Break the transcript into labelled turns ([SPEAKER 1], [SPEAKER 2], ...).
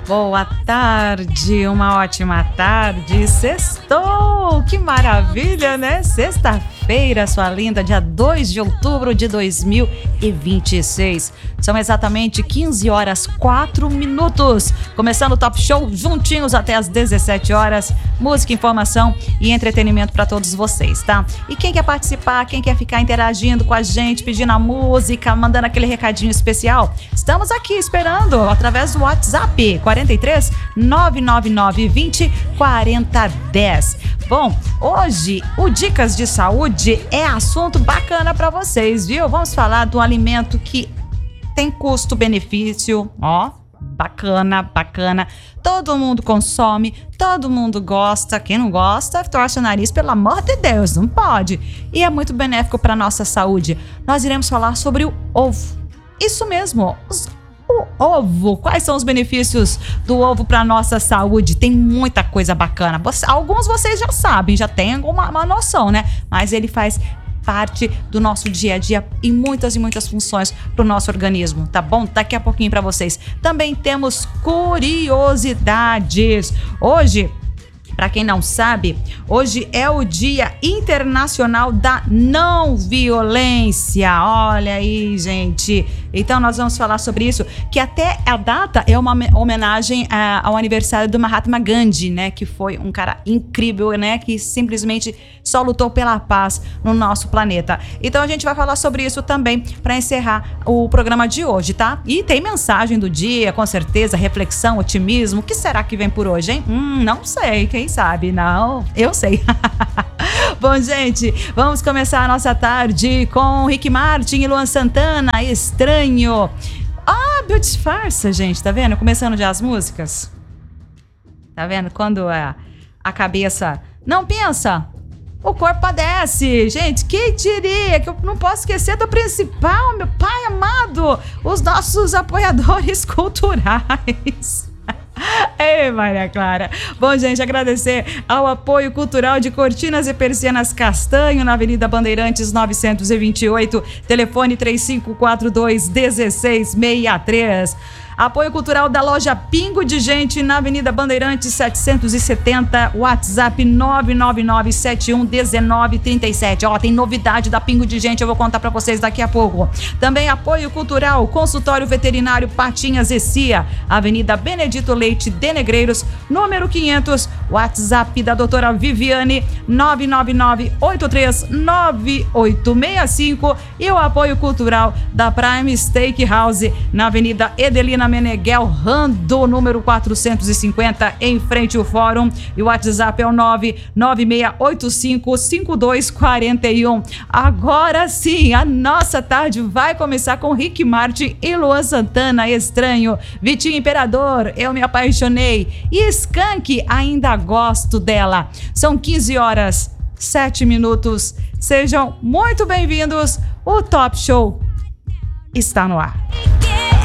[SPEAKER 1] Boa tarde, uma ótima tarde, sextou, que maravilha, né? Sexta-feira, sua linda, dia 2 de outubro de 2026. São exatamente 15 horas 4 minutos, começando o Top Show juntinhos até as 17 horas, música, informação e entretenimento para todos vocês, tá? E quem quer participar, quem quer ficar interagindo com a gente, pedindo a música, mandando aquele recadinho especial, estamos aqui esperando através do WhatsApp 43 999 20 40 10. Bom, hoje o Dicas de Saúde é assunto bacana para vocês, viu? Vamos falar do alimento que tem custo-benefício, ó, bacana. Todo mundo consome, todo mundo gosta. Quem não gosta, torce o nariz, pelo amor de Deus, não pode. E é muito benéfico para nossa saúde. Nós iremos falar sobre o ovo. Isso mesmo, o ovo. Quais são os benefícios do ovo para nossa saúde? Tem muita coisa bacana. Alguns vocês já sabem, já têm uma noção, né? Mas ele faz parte do nosso dia a dia em muitas funções para o nosso organismo, tá bom? Daqui a pouquinho para vocês. Também temos curiosidades. Hoje, para quem não sabe, hoje é o Dia Internacional da Não Violência. Olha aí, gente. Então nós vamos falar sobre isso, que até a data é uma homenagem ao aniversário do Mahatma Gandhi, né? Que foi um cara incrível, né? Que simplesmente só lutou pela paz no nosso planeta. Então a gente vai falar sobre isso também para encerrar o programa de hoje, tá? E tem mensagem do dia, com certeza, reflexão, otimismo. O que será que vem por hoje, hein? Não sei, quem sabe? Não, eu sei. Bom, gente, vamos começar a nossa tarde com Rick Martin e Luan Santana, Estranho. Ah, Beauty Farsa, gente, tá vendo? Começando já as músicas. Tá vendo? Quando a cabeça não pensa, o corpo padece. Gente, quem diria que eu não posso esquecer do principal, meu pai amado, os nossos apoiadores culturais. Ei, Maria Clara. Bom, gente, agradecer ao apoio cultural de Cortinas e Persianas Castanho, na Avenida Bandeirantes 928, telefone 3542-1663. Apoio cultural da loja Pingo de Gente, na Avenida Bandeirantes 770, WhatsApp 999711937. Ó, tem novidade da Pingo de Gente, eu vou contar pra vocês daqui a pouco. Também apoio cultural, consultório veterinário Patinhas e Cia, Avenida Benedito Leite de Negreiros, número 500, WhatsApp da doutora Viviane 999-839865 e o apoio cultural da Prime Steakhouse, na Avenida Edelina Meneghel Rando, número 450, em frente ao Fórum, e o WhatsApp é o 996855241. Agora sim, a nossa tarde vai começar com Rick Martin e Luan Santana, Estranho. Vitinho Imperador, Eu Me Apaixonei, e Skank, Ainda Gosto Dela. São 15 horas 7 minutos. Sejam muito bem-vindos. O Top Show está no ar.